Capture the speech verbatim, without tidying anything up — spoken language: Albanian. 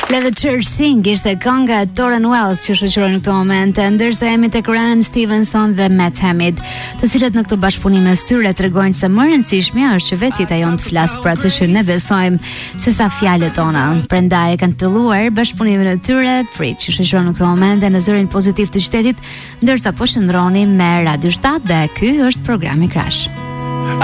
Let the Church Sing ishte kënga e Tauren Wells që shoqëron në këtë moment, ndërsa jemi tek Ryan Stevenson dhe Matt Hamid, të cilët në këtë bashkëpunim mes tyre tregojnë se më e rëndësishmja është që vetë jeta jonë të flas për atë që ne besojmë sesa fjalët tona. Prandaj kanë filluar bashkëpunimin e tyre, Free, që shoqëron në këtë moment në zërin pozitiv të qytetit, ndërsa po shndroni me Radio shtat dhe ky është programi Crash.